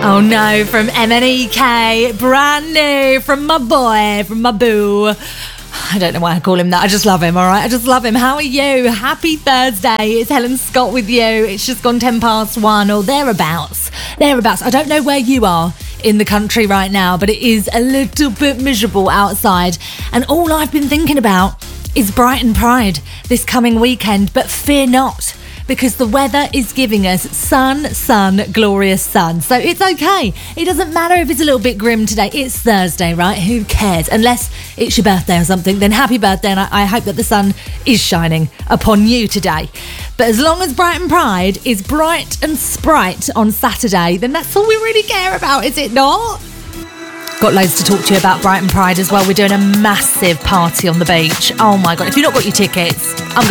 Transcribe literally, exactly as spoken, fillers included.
Oh no, from M N E K, brand new, from my boy, from my boo. I don't know why I call him that. I just love him, all right? I just love him. How are you? Happy Thursday. It's Helen Scott with you. It's just gone ten past one or thereabouts. Thereabouts. I don't know where you are in the country right now, but it is a little bit miserable outside. And all I've been thinking about is Brighton Pride this coming weekend. But fear not, because the weather is giving us sun, sun, glorious sun. So it's okay. It doesn't matter if it's a little bit grim today. It's Thursday, right? Who cares? Unless it's your birthday or something, then happy birthday. And I, I hope that the sun is shining upon you today. But as long as Brighton Pride is bright and sprite on Saturday, then that's all we really care about, is it not? Got loads to talk to you about Brighton Pride as well. We're doing a massive party on the beach. Oh my God. If you've not got your tickets, I'm going